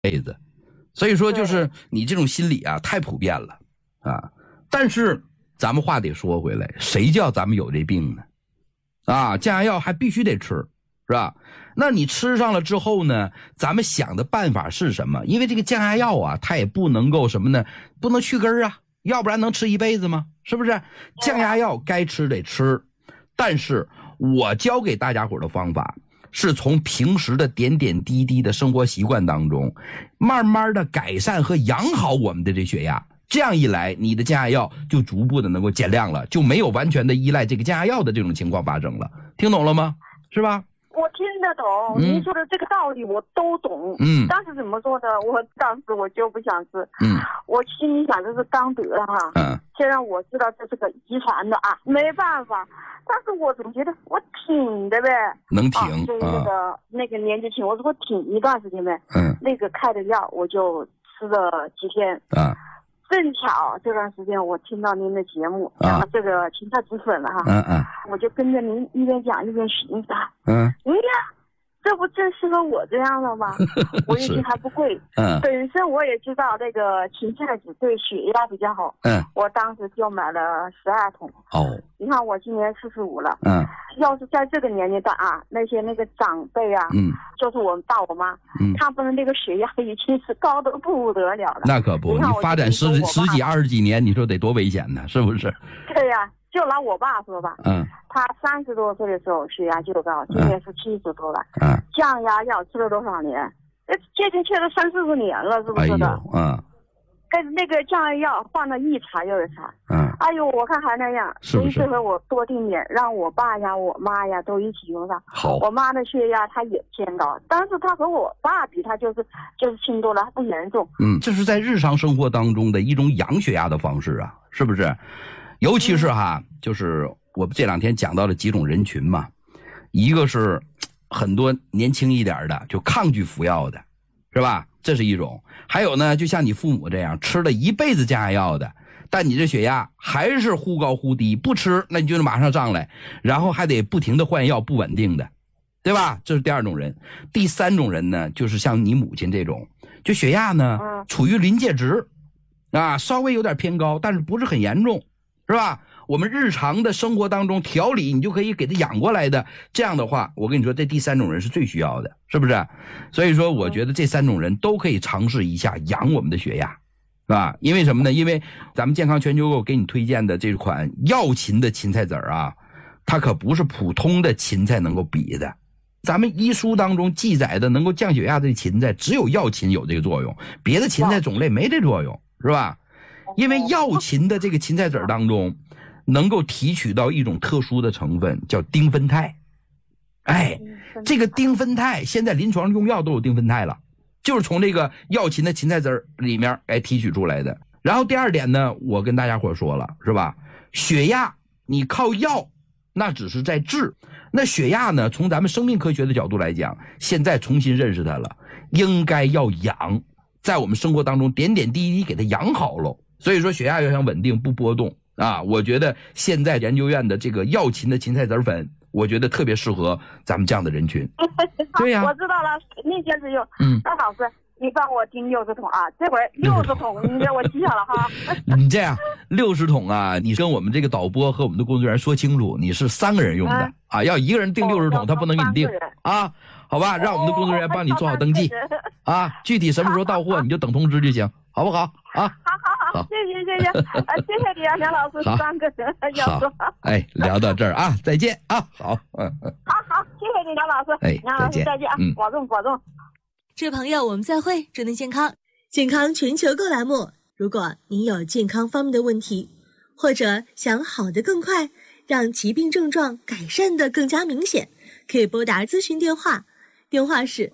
辈子。所以说就是你这种心理啊太普遍了啊。但是咱们话得说回来，谁叫咱们有这病呢？啊，降压药还必须得吃，是吧？那你吃上了之后呢，咱们想的办法是什么？因为这个降压药啊，它也不能够什么呢？不能去根啊，要不然能吃一辈子吗？是不是？降压药该吃得吃，但是我教给大家伙的方法是从平时的点点滴滴的生活习惯当中，慢慢的改善和养好我们的这血压。这样一来，你的降压药就逐步的能够减量了，就没有完全的依赖这个降压药的这种情况发生了。听懂了吗？是吧？ 我听得懂，您说的这个道理我都懂。当时怎么说的？当时我就不想吃。我心里想这是刚得了哈。虽然我知道这是个遗传的啊，没办法，但是我总觉得我挺的呗。 能挺。 所以那个年纪轻，我说挺一段时间呗。那个开的药我就吃了几天。正巧这段时间我听到您的节目讲了这个芹菜止粉了哈。我就跟着您一边讲一边寻思。哎呀，这不正适合我这样的吗？我一听还不贵。本身我也知道这个芹菜籽对血压比较好。我当时就买了12桶。你看我今年45了。要是在这个年龄段啊，那个长辈啊，就是我爸我妈，他们的那个血压已经是高得不得了了。 那可不，你发展十几20几年，你说得多危险呢，是不是？ 对呀，就拿我爸说吧。他30多岁的时候血压就高，今年是70多了。降压药吃了多少年？接近吃了30、40年了，是不是的？跟那个降压药换了一茬又一茬。哎呦，我看还那样，所以这回我多定点，让我爸呀、我妈呀都一起用上。 好， 我妈的血压她也偏高，但是她和我爸比，她就是轻多了，不严重。 这是在日常生活当中的一种养血压的方式啊，是不是？尤其是就是我们这2天讲到了几种人群嘛，一个是很多年轻一点的就抗拒服药的，是吧？这是一种。还有呢，就像你父母这样吃了一辈子降压药的，但你这血压还是忽高忽低，不吃那你就马上上来，然后还得不停的换药，不稳定的，对吧？这是第2种人。第3种人呢，就是像你母亲这种，就血压呢处于临界值啊，稍微有点偏高，但是不是很严重，是吧？我们日常的生活当中调理，你就可以给他养过来的。这样的话，我跟你说，这第3种人是最需要的，是不是？所以说，我觉得这3种人都可以尝试一下养我们的血压，是吧？因为什么呢？因为咱们健康全球购给你推荐的这款药芹的芹菜籽啊，它可不是普通的芹菜能够比的。咱们医书当中记载的能够降血压的芹菜，只有药芹有这个作用，别的芹菜种类没这作用，是吧？因为药芹的这个芹菜籽当中能够提取到一种特殊的成分，叫丁酚肽。这个丁酚肽现在临床用药都有丁酚肽了，就是从这个药芹的芹菜籽里面提取出来的。然后第2点呢，我跟大家伙说了，是吧？血压你靠药那只是在治，那血压呢，从咱们生命科学的角度来讲，现在重新认识它了，应该要养，在我们生活当中点点滴滴给它养好了。所以说血压要想稳定不波动啊，我觉得现在研究院的这个药芹的芹菜籽粉，我觉得特别适合咱们这样的人群。对呀， 我知道了，那先是用。那老师，你帮我订60桶啊，这回60桶你给我记下了哈。 你这样60桶啊，你跟我们这个导播和我们的工作人员说清楚，你是3个人用的啊，要1个人订60桶，他不能给你订啊，好吧？让我们的工作人员帮你做好登记啊，具体什么时候到货你就等通知就行，好不好啊？ 好，谢谢，谢谢你啊，梁老师，3个人要说。 聊到这儿啊，再见啊，好， 好，谢谢你，梁老师，梁老师再见啊，保重。 这位朋友，我们再会，祝您健康。健康全球购栏目，如果您有健康方面的问题，或者想好得更快，让疾病症状改善得更加明显，可以拨打咨询电话，电话是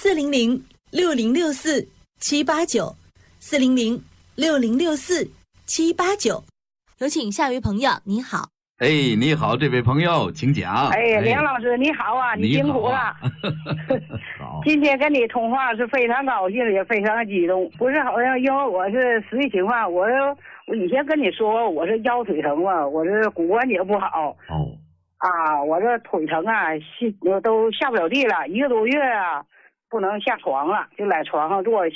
400-6064-789，400-6064-789。有请下一位朋友，你好。 你好，这位朋友，请讲。 梁老师你好啊，你辛苦了。 好， 今天跟你通话是非常高兴，也非常激动。不是好像因为我是实际情况，我以前跟你说我是腰腿疼嘛，我这骨关节不好。我这腿疼啊，都下不了地了，1个多月啊， 不能下床了，就在床上坐